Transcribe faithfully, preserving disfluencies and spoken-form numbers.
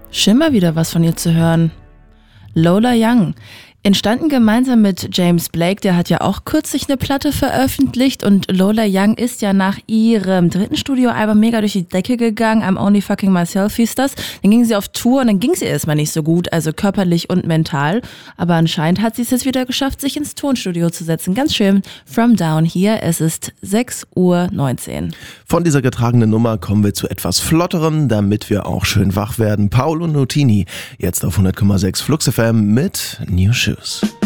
Schön mal wieder was von ihr zu hören. Lola Young. Entstanden gemeinsam mit James Blake, der hat ja auch kürzlich eine Platte veröffentlicht und Lola Young ist ja nach ihrem dritten Studioalbum mega durch die Decke gegangen, I'm Only Fucking Myself hieß das. Dann ging sie auf Tour und dann ging sie erstmal nicht so gut, also körperlich und mental, aber anscheinend hat sie es jetzt wieder geschafft, sich ins Tonstudio zu setzen. Ganz schön, From Down hier, es ist sechs Uhr neunzehn. Von dieser getragenen Nummer kommen wir zu etwas Flotterem, damit wir auch schön wach werden. Paolo Nutini, jetzt auf hundert Komma sechs Flux F M mit New Shoes.